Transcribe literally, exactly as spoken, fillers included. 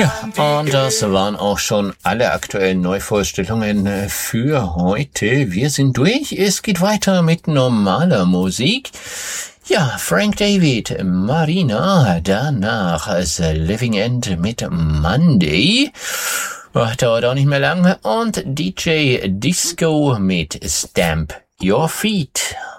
Und das waren auch schon alle aktuellen Neuvorstellungen für heute. Wir sind durch. Es geht weiter mit normaler Musik. Ja, Frank David, Marina, danach The Living End mit Monday. Oh, dauert auch nicht mehr lange. Und D J Disco mit Stamp Your Feet.